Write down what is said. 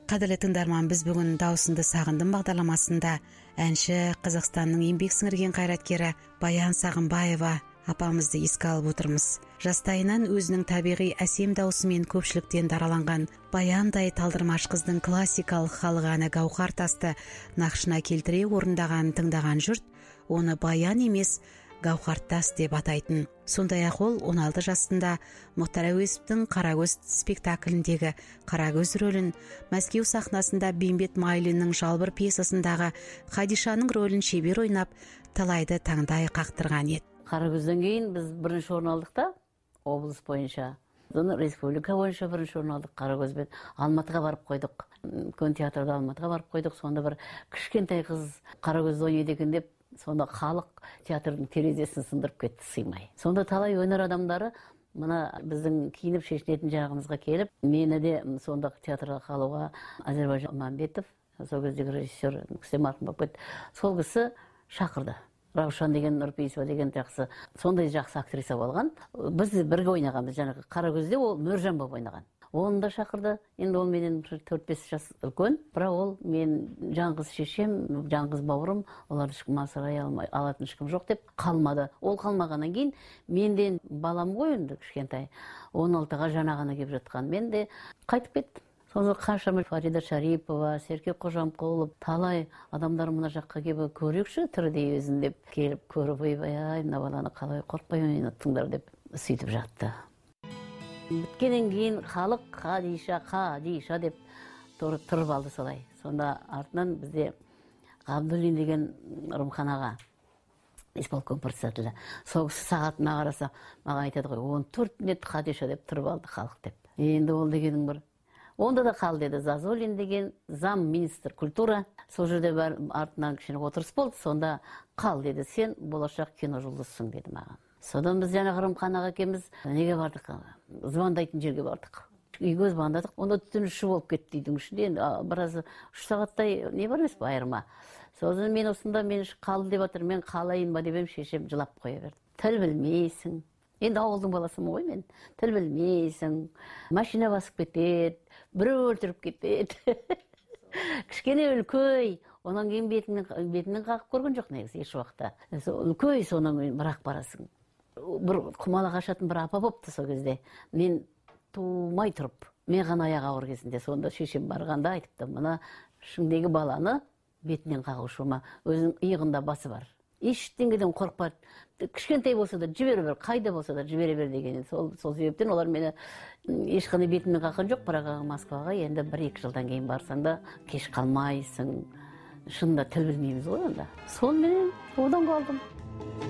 Қадірлі тыңдарман, біз бүгін Даусыңды сағындым бағдарламасында әнші Қазақстанның еңбек сіңірген қайраткері Баян Сағынбаева апамызды еске алып отырмыз. Жастайынан өзінің табиғи әсем даусымен көпшіліктен дараланған Баяндай талдырмаш қыздың классикалық халық әні Гауһар тасты нақышына келтіре орындаған тыңдаған жұрт оны Баян емес Гауһар тас деп атайтын. Сондай-ақ ол 16 жасында Мұхтар Әуезовтің Қарагөз спектакліндегі Қарагөз рөлін, Мәскеу сахнасында Бейімбет Майлиннің Жалбыр пьесасындағы Хадишаның рөлін шебер ойнап, талайды таңдай қақтырған еді. Қарагөзден кейін біз бірінші орын алдық та, облыс бойынша. Республика бойынша бірінші орын алдық. Қарагөзбен Алматыға барып қойдық. Үлкен театрда Алматыға барып қойдық. Сонда бір кішкентай қыз Қарагөзді ойнайды екен деп, сонда халық театрдың терезесін сындырып кетті, сыймай. Сонда талай өнер адамдары мына біздің киініп шешінетін жағымызға келіп, мені де сонда театрға қалуға Әзірбайжан Мамбетов, сол кездегі режиссер кісі марқұм болып кетті. Сол кісі шақырды. Раушан деген, Нұрпейісова деген жақсы, сондай жақсы актриса болған. Біз бірге ойнағанбыз, жаңағы Қарагөзде ол Мөржан болып ойнаған. Оны да шақырды. Енді ол менен 4-5 жас үлкен, бірақ ол мен жаңғыз шешем, жаңғыз бауырым, оларды ешкім асырай алмай, алатын ешкім жоқ деп қалмады. Ол қалмағаннан кейін менден балам ғой енді кішкентай, 16-ға жаңа ғана келіп жатқан. Мен де қайтып кеттім. Сонда қаншама Фарида Шарипова, Серке Қожамқұлов, талай адамдар мына жаққа келіп көрейікші тірідей өзін деп келіп көріп, ай, мына баланы қалай қорықпай ойнаттыңдар деп сөйтіп жатты. Біткеннен кейін халық Қадиша деп тұрып алды солай. Сонда артынан бізде Ғабдуллин деген ұрымханаға исполком председателі. Сол кісі сағатына қараса, маған айтады ғой, 14 минут Қадиша деп тұрып алды халық деп. Енді ол дегенің бір. Онда да қал деді Зазолин деген зам министр культура. Сол жерде артынан кішкене отырыс болды. Сонда қал деді, сен болашақ кино жұлдызсың деді маған. Содан біз жаңа ұрымханаға келеміз. Неге бардық? Звондайтын жерге бардық. Үйге звондадық. Онда түтін іші болып кетті үйдің ішінде. Енді біраз 3 сағаттай не бар емес па айырма. Содан мен осында мен қалды деп жатыр. Мен қалайын ба деп шешем жылап қоя берді. Тіл білмейсің. Енді ауылдың баласымын ғой мен. Тіл білмейсің. Машина басып кетеді. Біреу өлтіріп кетеді. Кішкене үлкөй. Онан кейін бетінен қағып көрген жоқ негізі еш уақытта. Үлкөй сонан кейін бірақ барасың. Бір құмалақ ашатын бір апа болыпты сол кезде. Мен тумай тұрып, мен ғана аяқ ауыр кезінде, сонда шешем барғанда айтыпты, мына ішіңдегі баланы бетінен қағушыма, өзінің иығында басы бар. Ештеңеден қорықпа, кішкентай болса да жібере бер, қайда болса да жібере бер деген. Сол себептен олар мені ешқандай бетімнен қаққан жоқ, бірақ Москваға енді 1-2 жылдан кейін барсаң да кеш қалмайсың. Шынында тіл білмейміз ғой онда. Сонымен одан қалдым.